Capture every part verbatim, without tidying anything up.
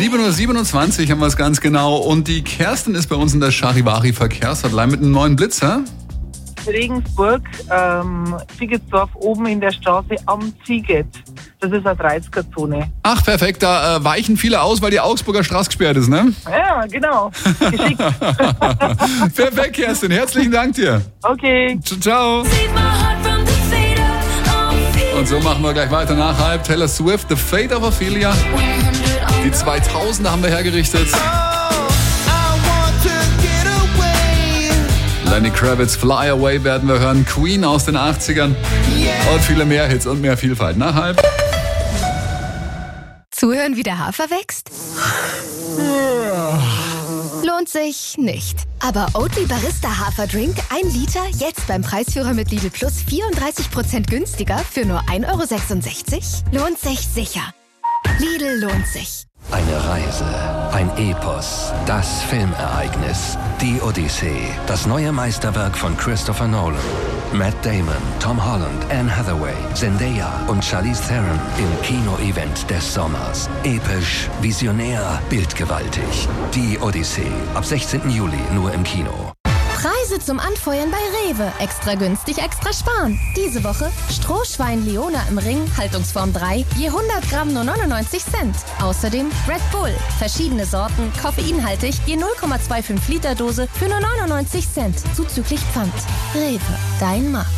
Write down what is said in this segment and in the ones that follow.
sieben Uhr siebenundzwanzig haben wir es ganz genau. Und die Kerstin ist bei uns in der Charivari Verkehrshotline mit einem neuen Blitzer. Regensburg, ähm, Ziegetsdorf, oben in der Straße am Ziegett. Das ist eine dreißiger-Zone. Ach, perfekt. Da äh, weichen viele aus, weil die Augsburger Straße gesperrt ist, ne? Ja, genau. Geschickt. Perfekt, Kerstin. Herzlichen Dank dir. Okay. Ciao. Und so machen wir gleich weiter nach halb. Taylor Swift, The Fate of Ophelia. Die zweitausender haben wir hergerichtet. Lenny Kravitz, Fly Away werden wir hören. Queen aus den achtzigern. Und viele mehr Hits und mehr Vielfalt. Nach halb. Zuhören, wie der Hafer wächst? Lohnt sich nicht. Aber Oatly Barista Haferdrink, ein Liter, jetzt beim Preisführer mit Lidl Plus vierunddreißig Prozent günstiger für nur ein Euro sechsundsechzig? Lohnt sich sicher. Lidl lohnt sich. Eine Reise, ein Epos, das Filmereignis, die Odyssee, das neue Meisterwerk von Christopher Nolan. Matt Damon, Tom Holland, Anne Hathaway, Zendaya und Charlize Theron im Kino-Event des Sommers. Episch, visionär, bildgewaltig. Die Odyssee, ab sechzehnten Juli nur im Kino. Preise zum Anfeuern bei Rewe. Extra günstig, extra sparen. Diese Woche Strohschwein Leona im Ring, Haltungsform drei, je hundert Gramm nur neunundneunzig Cent. Außerdem Red Bull, verschiedene Sorten, koffeinhaltig, je null Komma fünfundzwanzig Liter Dose für nur neunundneunzig Cent, zuzüglich Pfand. Rewe, dein Markt.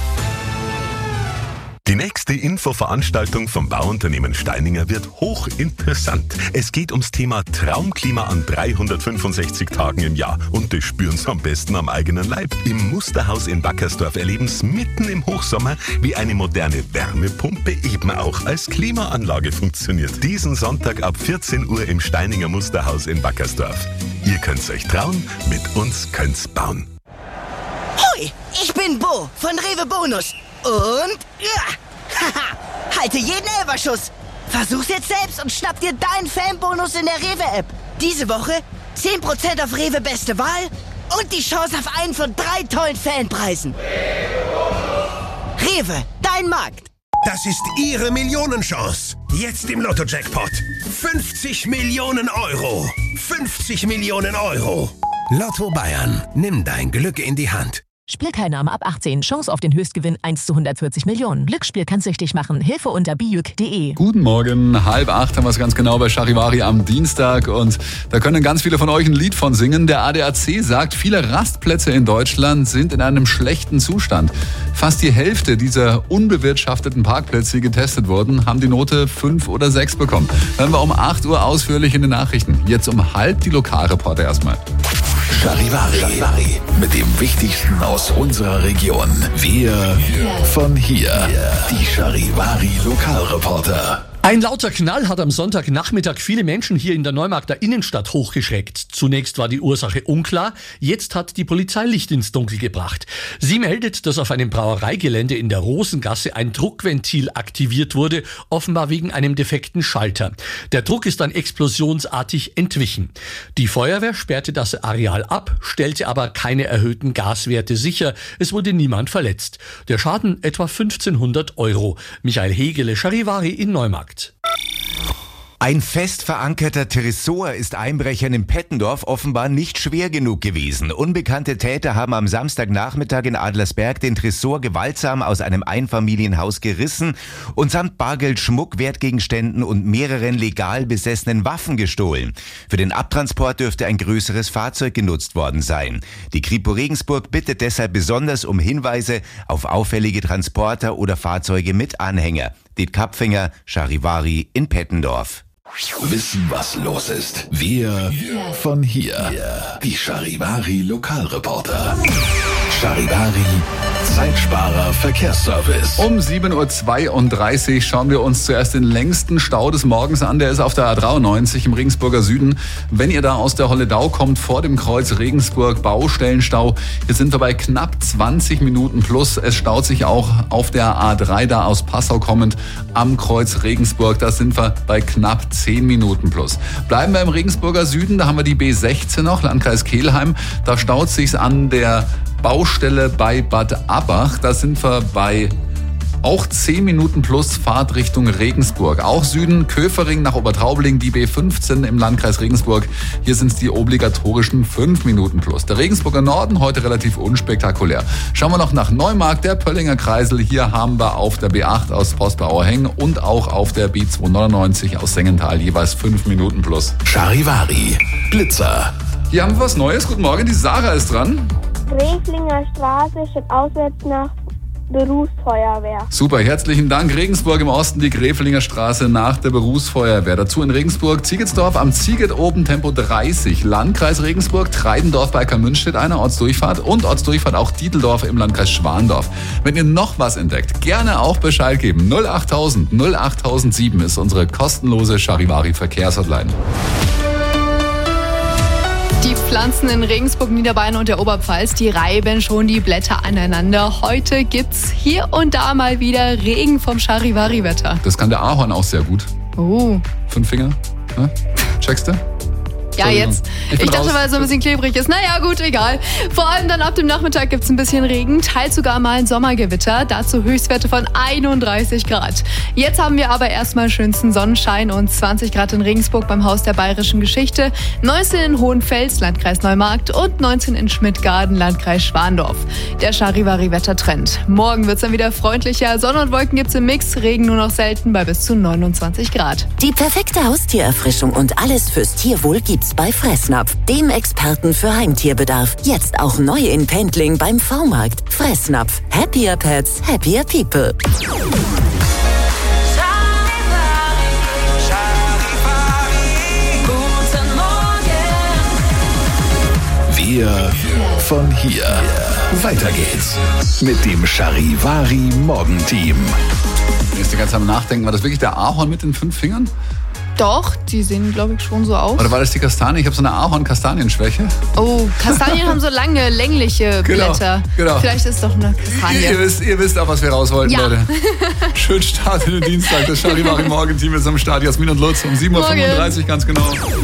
Die nächste Infoveranstaltung vom Bauunternehmen Steininger wird hochinteressant. Es geht ums Thema Traumklima an dreihundertfünfundsechzig Tagen im Jahr. Und das spüren Sie am besten am eigenen Leib. Im Musterhaus in Wackersdorf erleben Sie mitten im Hochsommer, wie eine moderne Wärmepumpe eben auch als Klimaanlage funktioniert. Diesen Sonntag ab vierzehn Uhr im Steininger Musterhaus in Wackersdorf. Ihr könnt's euch trauen, mit uns könnt's bauen. Hoi, ich bin Bo von Rewe Bonus. Und, ja, haha, halte jeden Elferschuss. Versuch's jetzt selbst und schnapp dir deinen Fanbonus in der Rewe-App. Diese Woche zehn Prozent auf Rewe Beste Wahl und die Chance auf einen von drei tollen Fanpreisen. Rewe, dein Markt. Das ist Ihre Millionenchance. Jetzt im Lotto-Jackpot. fünfzig Millionen Euro. fünfzig Millionen Euro. Lotto Bayern. Nimm dein Glück in die Hand. Spielteilnahme ab achtzehn. Chance auf den Höchstgewinn eins zu hundertvierzig Millionen. Glücksspiel kann süchtig machen. Hilfe unter bijuk punkt de. Guten Morgen, halb acht haben wir es ganz genau bei Charivari am Dienstag. Und da können ganz viele von euch ein Lied von singen. Der A D A C sagt, viele Rastplätze in Deutschland sind in einem schlechten Zustand. Fast die Hälfte dieser unbewirtschafteten Parkplätze, die getestet wurden, haben die Note fünf oder sechs bekommen. Hören wir um acht Uhr ausführlich in den Nachrichten. Jetzt um halb die Lokalreporter erstmal. Charivari, Charivari, mit dem Wichtigsten aus unserer Region. Wir von hier. Die Charivari Lokalreporter. Ein lauter Knall hat am Sonntagnachmittag viele Menschen hier in der Neumarkter Innenstadt hochgeschreckt. Zunächst war die Ursache unklar, jetzt hat die Polizei Licht ins Dunkel gebracht. Sie meldet, dass auf einem Brauereigelände in der Rosengasse ein Druckventil aktiviert wurde, offenbar wegen einem defekten Schalter. Der Druck ist dann explosionsartig entwichen. Die Feuerwehr sperrte das Areal ab, stellte aber keine erhöhten Gaswerte sicher. Es wurde niemand verletzt. Der Schaden etwa fünfzehnhundert Euro. Michael Hegele, Charivari in Neumarkt. Ein fest verankerter Tresor ist Einbrechern in Pettendorf offenbar nicht schwer genug gewesen. Unbekannte Täter haben am Samstagnachmittag in Adlersberg den Tresor gewaltsam aus einem Einfamilienhaus gerissen und samt Bargeld, Schmuck, Wertgegenständen und mehreren legal besessenen Waffen gestohlen. Für den Abtransport dürfte ein größeres Fahrzeug genutzt worden sein. Die Kripo Regensburg bittet deshalb besonders um Hinweise auf auffällige Transporter oder Fahrzeuge mit Anhänger. Det Kapfinger, Charivari in Pettendorf. Wissen, was los ist. Wir von hier. Die Charivari Lokalreporter. Charivari Zeitsparer Verkehrsservice. Um sieben Uhr zweiunddreißig schauen wir uns zuerst den längsten Stau des Morgens an. Der ist auf der A dreiundneunzig im Regensburger Süden. Wenn ihr da aus der Holledau kommt, vor dem Kreuz Regensburg, Baustellenstau. Jetzt sind wir bei knapp zwanzig Minuten plus. Es staut sich auch auf der A drei da aus Passau kommend am Kreuz Regensburg. Da sind wir bei knapp zehn Minuten plus. Bleiben wir im Regensburger Süden. Da haben wir die B sechzehn noch, Landkreis Kelheim. Da staut sich's an der Baustelle bei Bad Abbach. Da sind wir bei Auch zehn Minuten plus Fahrt Richtung Regensburg. Auch Süden, Köfering nach Obertraubling, die B fünfzehn im Landkreis Regensburg. Hier sind es die obligatorischen fünf Minuten plus. Der Regensburger Norden heute relativ unspektakulär. Schauen wir noch nach Neumarkt, der Pöllinger Kreisel. Hier haben wir auf der B acht aus Postbauer-Heng und auch auf der B zweihundertneunundneunzig aus Sengenthal jeweils fünf Minuten plus. Charivari, Blitzer. Hier haben wir was Neues. Guten Morgen, die Sarah ist dran. Gräflinger Straße steht auswärts nach Berufsfeuerwehr. Super, herzlichen Dank. Regensburg im Osten, die Gräflinger Straße nach der Berufsfeuerwehr. Dazu in Regensburg, Ziegetsdorf am Ziegert oben, Tempo dreißig. Landkreis Regensburg, Treidendorf bei Kamünstedt, eine Ortsdurchfahrt und Ortsdurchfahrt auch Dieteldorf im Landkreis Schwandorf. Wenn ihr noch was entdeckt, gerne auch Bescheid geben. null achttausend null achttausendsieben ist unsere kostenlose Charivari Verkehrshotline. Die Pflanzen in Regensburg, Niederbayern und der Oberpfalz, die reiben schon die Blätter aneinander. Heute gibt's hier und da mal wieder Regen vom Charivari-Wetter. Das kann der Ahorn auch sehr gut. Oh. Fünf Finger? Ne? Checkst du? Ja, jetzt. Ich, ich dachte, weil es so ein bisschen klebrig ist. Naja, gut, egal. Vor allem dann ab dem Nachmittag gibt es ein bisschen Regen, teils sogar mal ein Sommergewitter. Dazu Höchstwerte von einunddreißig Grad. Jetzt haben wir aber erstmal schönsten Sonnenschein und zwanzig Grad in Regensburg beim Haus der Bayerischen Geschichte, neunzehn in Hohenfels, Landkreis Neumarkt und neunzehn in Schmidtgarden, Landkreis Schwandorf. Der Charivari-Wettertrend. Morgen wird es dann wieder freundlicher. Sonne und Wolken gibt es im Mix, Regen nur noch selten bei bis zu neunundzwanzig Grad. Die perfekte Haustiererfrischung und alles fürs Tierwohl gibt's bei Fressnapf, dem Experten für Heimtierbedarf. Jetzt auch neu in Pendling beim V-Markt. Fressnapf. Happier Pets, happier People. Wir von hier. Weiter geht's mit dem Charivari Morgenteam. Ist die ganze Zeit am Nachdenken, war das wirklich der Ahorn mit den fünf Fingern? Doch, die sehen, glaube ich, schon so aus. Oder war das die Kastanie? Ich habe so eine Ahorn-Kastanien-Schwäche. Oh, Kastanien haben so lange, längliche genau, Blätter. Genau. Vielleicht ist es doch eine Kastanie. Ihr, ihr, wisst, ihr wisst auch, was wir raus wollten, ja. Leute. Schönen Start in den Dienstag. Das Charivari Morgenteam ist am Start. Jasmin und Lutz um sieben Uhr fünfunddreißig ganz genau.